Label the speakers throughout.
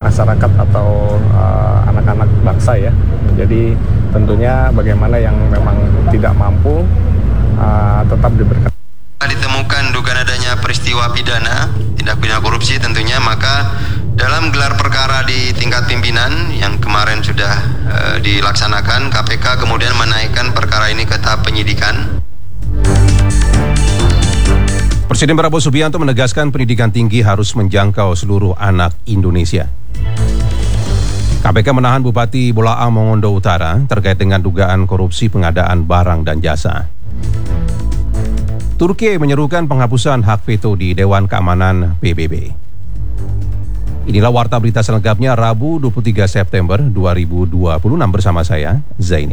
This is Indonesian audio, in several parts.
Speaker 1: masyarakat atau anak-anak bangsa ya. Jadi tentunya bagaimana yang memang tidak mampu tetap diberikan.
Speaker 2: Ditemukan dugaan adanya peristiwa pidana, tindak pidana korupsi tentunya, maka dalam gelar perkara di tingkat pimpinan yang kemarin sudah dilaksanakan, KPK kemudian menaikkan perkara ini ke tahap penyidikan.
Speaker 3: Presiden Prabowo Subianto menegaskan pendidikan tinggi harus menjangkau seluruh anak Indonesia. KPK menahan Bupati Bolaang Mongondo Utara terkait dengan dugaan korupsi pengadaan barang dan jasa. Turki menyerukan penghapusan hak veto di Dewan Keamanan PBB. Inilah warta berita selengkapnya Rabu 23 September 2026 bersama saya, Zaini.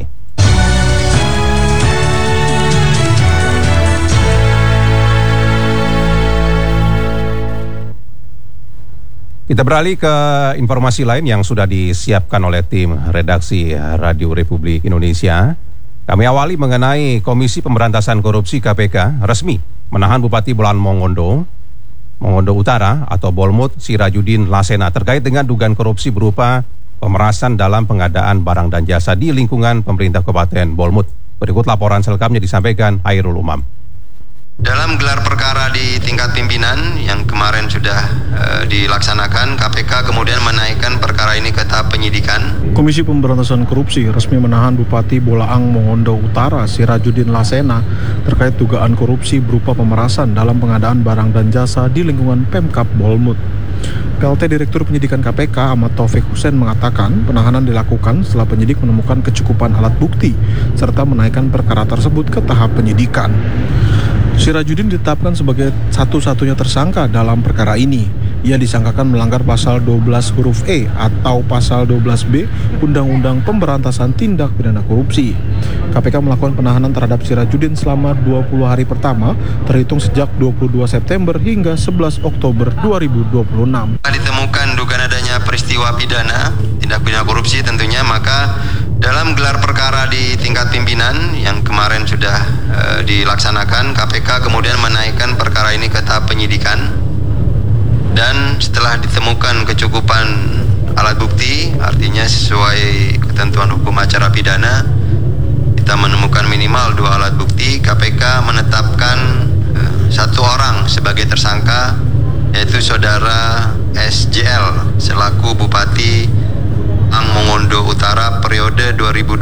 Speaker 3: Kita beralih ke informasi lain yang sudah disiapkan oleh tim redaksi Radio Republik Indonesia. Kami awali mengenai Komisi Pemberantasan Korupsi KPK resmi menahan Bupati Bolaang Mongondo Utara atau Bolmut Sirajudin Lasena terkait dengan dugaan korupsi berupa pemerasan dalam pengadaan barang dan jasa di lingkungan pemerintah Kabupaten Bolmut. Berikut laporan selengkapnya disampaikan Hairul Umam.
Speaker 2: Dalam gelar perkara di tingkat pimpinan yang kemarin sudah dilaksanakan, KPK kemudian menaikkan perkara ini ke tahap penyidikan.
Speaker 4: Komisi Pemberantasan Korupsi resmi menahan Bupati Bolaang Mongondo Utara Sirajudin Lasena terkait dugaan korupsi berupa pemerasan dalam pengadaan barang dan jasa di lingkungan Pemkab Bolmut. PLT Direktur Penyidikan KPK Ahmad Taufik Hussein mengatakan penahanan dilakukan setelah penyidik menemukan kecukupan alat bukti serta menaikkan perkara tersebut ke tahap penyidikan. Sirajudin ditetapkan sebagai satu-satunya tersangka dalam perkara ini. Ia disangkakan melanggar pasal 12 huruf E atau pasal 12B Undang-Undang Pemberantasan Tindak Pidana Korupsi. KPK melakukan penahanan terhadap Sirajudin selama 20 hari pertama, terhitung sejak 22 September hingga 11 Oktober 2026.
Speaker 2: Ditemukan dugaan adanya peristiwa pidana, tindak pidana korupsi tentunya, maka dalam gelar perkara di tingkat pimpinan yang kemarin sudah dilaksanakan, KPK kemudian menaikkan perkara ini ke tahap penyidikan. Dan setelah ditemukan kecukupan alat bukti, artinya sesuai ketentuan hukum acara pidana, kita menemukan minimal 2 alat bukti. KPK menetapkan satu orang sebagai tersangka, yaitu saudara SJL selaku Bupati Mongondo Utara periode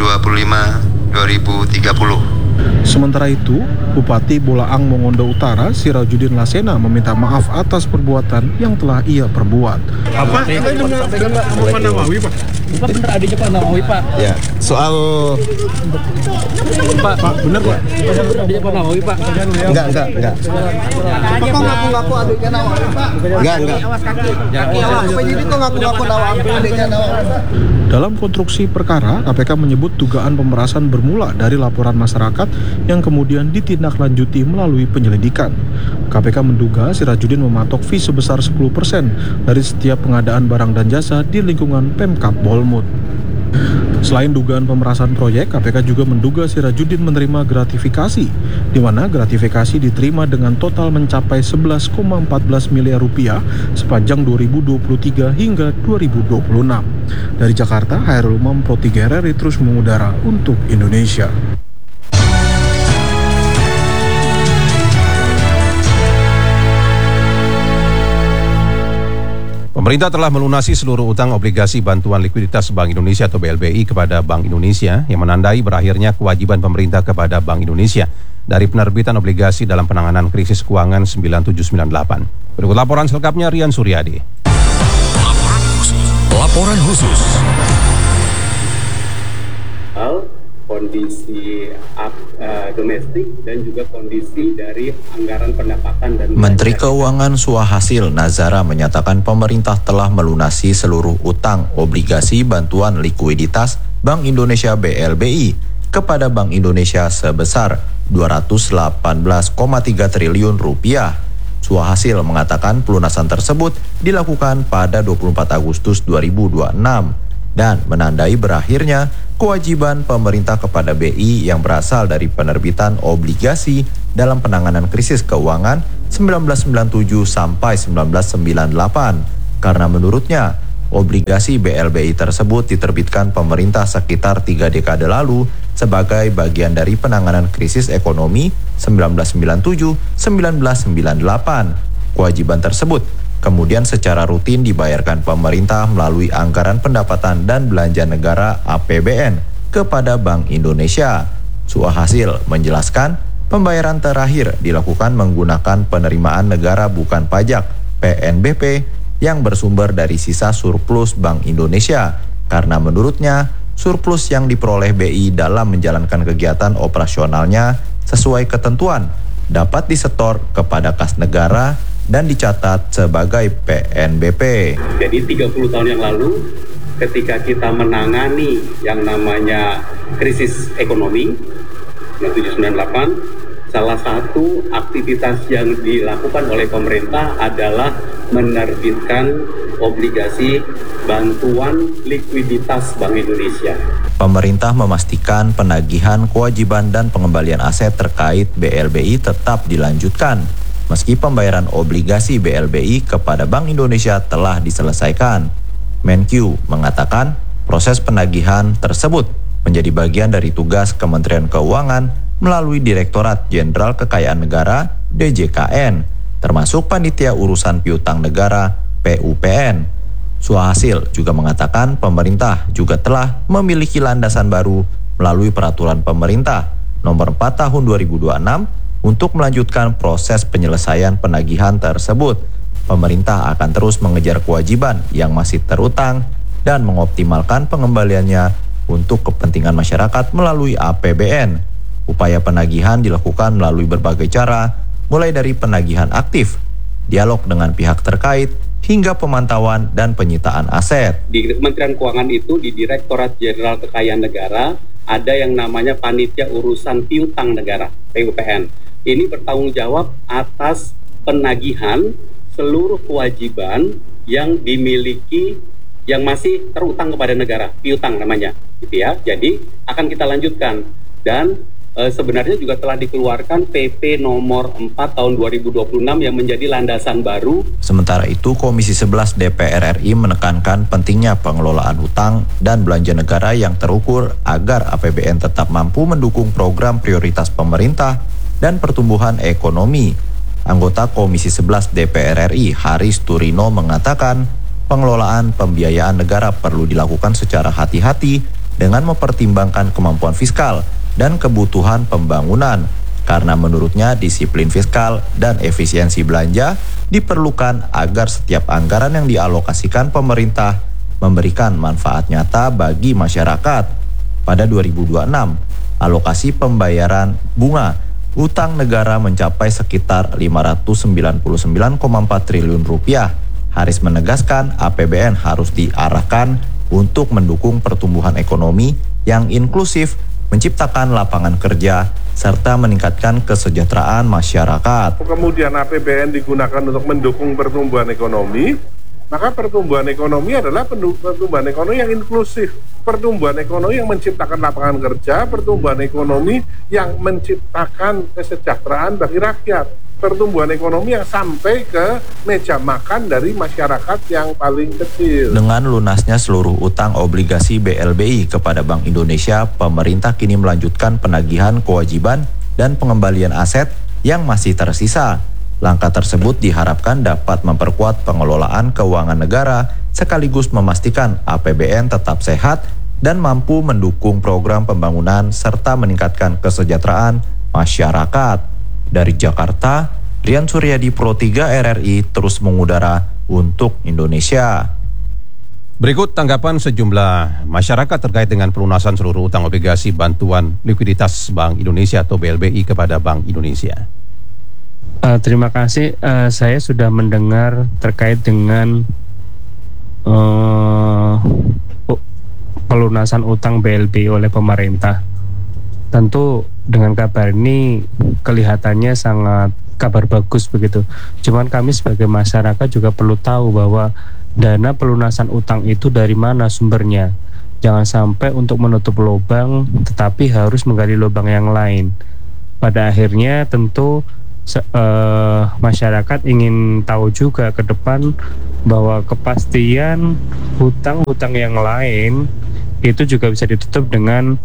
Speaker 2: 2025-2030.
Speaker 4: Sementara itu, Bupati Bolaang Mongondo Utara Sirajudin Lasena meminta maaf atas perbuatan yang telah ia perbuat.
Speaker 5: Apa? Pak Nawawi, Pak.
Speaker 6: Pak, bener adiknya Pak Nawawi, Pak.
Speaker 5: Ya, soal
Speaker 6: Pak,
Speaker 5: bener, Pak.
Speaker 6: Adiknya Pak Nawawi, Pak.
Speaker 5: Enggak.
Speaker 7: Bapak ngaku-ngaku adiknya Nawawi, Pak.
Speaker 5: Enggak.
Speaker 7: Awas kaki. Penyidik kok ngaku-ngaku Nawawi, adiknya Nawawi.
Speaker 4: Dalam konstruksi perkara, KPK menyebut dugaan pemerasan bermula dari laporan masyarakat yang kemudian ditindaklanjuti melalui penyelidikan. KPK menduga Sirajudin mematok fee sebesar 10% dari setiap pengadaan barang dan jasa di lingkungan Pemkab Bolmut. Selain dugaan pemerasan proyek, KPK juga menduga Sirajudin menerima gratifikasi, di mana gratifikasi diterima dengan total mencapai 11,14 miliar rupiah sepanjang 2023 hingga 2026. Dari Jakarta, Hairul Umam, Pro 3 RRI terus mengudara untuk Indonesia.
Speaker 3: Pemerintah telah melunasi seluruh utang obligasi bantuan likuiditas Bank Indonesia atau BLBI kepada Bank Indonesia yang menandai berakhirnya kewajiban pemerintah kepada Bank Indonesia dari penerbitan obligasi dalam penanganan krisis keuangan 9798. Berikut laporan selengkapnya Rian Suryadi.
Speaker 8: Laporan khusus.
Speaker 9: Kondisi domestik dan juga kondisi dari anggaran pendapatan dan
Speaker 8: Menteri Keuangan Suhasil Nazara menyatakan pemerintah telah melunasi seluruh utang obligasi bantuan likuiditas Bank Indonesia BLBI kepada Bank Indonesia sebesar 218,3 triliun rupiah. Suhasil mengatakan pelunasan tersebut dilakukan pada 24 Agustus 2026 dan menandai berakhirnya kewajiban pemerintah kepada BI yang berasal dari penerbitan obligasi dalam penanganan krisis keuangan 1997 sampai 1998. Karena menurutnya, obligasi BLBI tersebut diterbitkan pemerintah sekitar 3 dekade lalu sebagai bagian dari penanganan krisis ekonomi 1997-1998. Kewajiban tersebut kemudian secara rutin dibayarkan pemerintah melalui anggaran pendapatan dan belanja negara APBN kepada Bank Indonesia. Suhasil menjelaskan, pembayaran terakhir dilakukan menggunakan penerimaan negara bukan pajak (PNBP) yang bersumber dari sisa surplus Bank Indonesia, karena menurutnya surplus yang diperoleh BI dalam menjalankan kegiatan operasionalnya sesuai ketentuan dapat disetor kepada kas negara dan dicatat sebagai PNBP.
Speaker 9: Jadi 30 tahun yang lalu ketika kita menangani yang namanya krisis ekonomi 1998, salah satu aktivitas yang dilakukan oleh pemerintah adalah menerbitkan obligasi bantuan likuiditas Bank Indonesia.
Speaker 8: Pemerintah memastikan penagihan kewajiban dan pengembalian aset terkait BLBI tetap dilanjutkan, meski pembayaran obligasi BLBI kepada Bank Indonesia telah diselesaikan. Menkyu mengatakan proses penagihan tersebut menjadi bagian dari tugas Kementerian Keuangan melalui Direktorat Jenderal Kekayaan Negara (DJKN), termasuk Panitia Urusan Piutang Negara (PUPN). Suhasil juga mengatakan pemerintah juga telah memiliki landasan baru melalui Peraturan Pemerintah Nomor 4 Tahun 2026 untuk melanjutkan proses penyelesaian penagihan tersebut. Pemerintah akan terus mengejar kewajiban yang masih terutang dan mengoptimalkan pengembaliannya untuk kepentingan masyarakat melalui APBN. Upaya penagihan dilakukan melalui berbagai cara, mulai dari penagihan aktif, dialog dengan pihak terkait, hingga pemantauan dan penyitaan aset.
Speaker 9: Di Kementerian Keuangan itu, di Direktorat Jenderal Kekayaan Negara, ada yang namanya Panitia Urusan Piutang Negara, PUPN. Ini bertanggung jawab atas penagihan seluruh kewajiban yang dimiliki, yang masih terutang kepada negara, piutang namanya, gitu ya. Jadi akan kita lanjutkan, dan sebenarnya juga telah dikeluarkan PP nomor 4 tahun 2026 yang menjadi landasan baru.
Speaker 8: Sementara itu, Komisi 11 DPR RI menekankan pentingnya pengelolaan hutang dan belanja negara yang terukur agar APBN tetap mampu mendukung program prioritas pemerintah dan pertumbuhan ekonomi. Anggota Komisi 11 DPR RI Haris Turino mengatakan pengelolaan pembiayaan negara perlu dilakukan secara hati-hati dengan mempertimbangkan kemampuan fiskal dan kebutuhan pembangunan, karena menurutnya disiplin fiskal dan efisiensi belanja diperlukan agar setiap anggaran yang dialokasikan pemerintah memberikan manfaat nyata bagi masyarakat. Pada 2026, alokasi pembayaran bunga utang negara mencapai sekitar 599,4 triliun rupiah. Haris menegaskan APBN harus diarahkan untuk mendukung pertumbuhan ekonomi yang inklusif, menciptakan lapangan kerja, serta meningkatkan kesejahteraan masyarakat.
Speaker 5: Kemudian APBN digunakan untuk mendukung pertumbuhan ekonomi, maka pertumbuhan ekonomi adalah pertumbuhan ekonomi yang inklusif, pertumbuhan ekonomi yang menciptakan lapangan kerja, pertumbuhan ekonomi yang menciptakan kesejahteraan bagi rakyat, pertumbuhan ekonomi yang sampai ke meja makan dari masyarakat yang paling kecil.
Speaker 8: Dengan lunasnya seluruh utang obligasi BLBI kepada Bank Indonesia, pemerintah kini melanjutkan penagihan kewajiban dan pengembalian aset yang masih tersisa. Langkah tersebut diharapkan dapat memperkuat pengelolaan keuangan negara sekaligus memastikan APBN tetap sehat dan mampu mendukung program pembangunan serta meningkatkan kesejahteraan masyarakat. Dari Jakarta, Rian Suryadi, Pro 3 RRI terus mengudara untuk Indonesia.
Speaker 3: Berikut tanggapan sejumlah masyarakat terkait dengan pelunasan seluruh utang obligasi bantuan likuiditas Bank Indonesia atau BLBI kepada Bank Indonesia.
Speaker 6: Terima kasih. Saya sudah mendengar terkait dengan pelunasan utang BLBI oleh pemerintah. Tentu dengan kabar ini kelihatannya sangat kabar bagus begitu. Cuman kami sebagai masyarakat juga perlu tahu bahwa dana pelunasan utang itu dari mana sumbernya. Jangan sampai untuk menutup lubang tetapi harus menggali lubang yang lain. Pada akhirnya tentu masyarakat ingin tahu juga ke depan bahwa kepastian hutang-hutang yang lain itu juga bisa ditutup dengan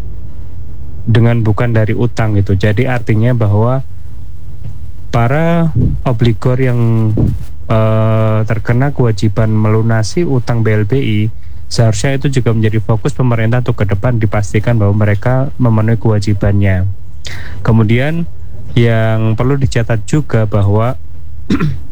Speaker 6: bukan dari utang gitu. Jadi artinya bahwa para obligor yang terkena kewajiban melunasi utang BLBI, seharusnya itu juga menjadi fokus pemerintah untuk ke depan, dipastikan bahwa mereka memenuhi kewajibannya. Kemudian yang perlu dicatat juga bahwa